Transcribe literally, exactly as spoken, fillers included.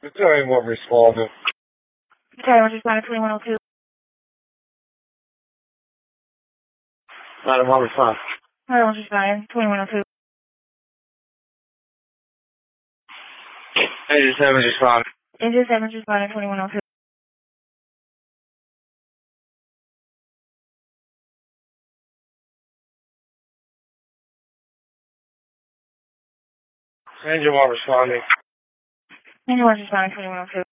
Battalion one responding. Battalion one responding, twenty-one oh two. Madam one responding. Battalion one responding, twenty-one oh two. Engine seven responding. Engine seven responding, twenty-one oh two. Engine one responding. Engine one responding, twenty-one oh two.